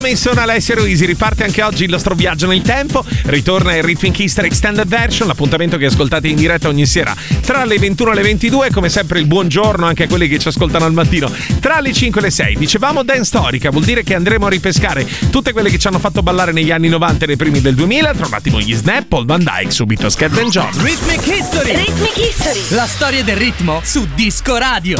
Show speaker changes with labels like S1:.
S1: Sono Alessia Ruisi, riparte anche oggi il nostro viaggio nel tempo, ritorna il Rhythmic History Extended Version, l'appuntamento che ascoltate in diretta ogni sera tra le 21 e le 22, come sempre il buongiorno anche a quelli che ci ascoltano al mattino tra le 5 e le 6. Dicevamo dance storica, vuol dire che andremo a ripescare tutte quelle che ci hanno fatto ballare negli anni 90 e nei primi del 2000, tra un attimo gli Snap, Paul Van Dyke, subito Scat and John.
S2: Rhythmic History, la storia del ritmo su Disco Radio.